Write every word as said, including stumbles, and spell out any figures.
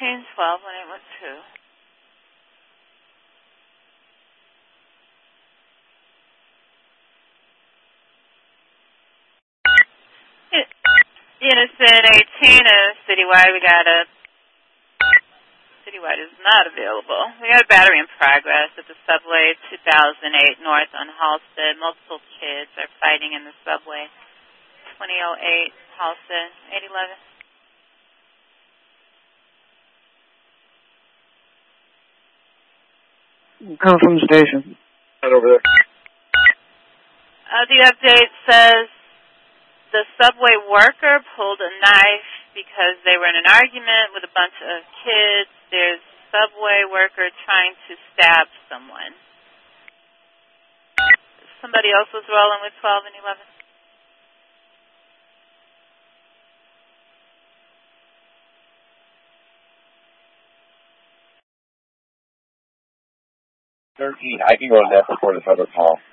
eighteen twelve one eight one two. Unison eighteen of Citywide, we got a, Citywide is not available. We got a battery in progress at the subway two thousand eight north on Halsted. Multiple kids are fighting in the subway. twenty oh eight Halsted, eight eleven. Come from the station. Right over there. Uh, the update says the subway worker pulled a knife because they were in an argument with a bunch of kids. There's a subway worker trying to stab someone. Somebody else was rolling with twelve and eleven. thirteen, I can go to that before the federal call.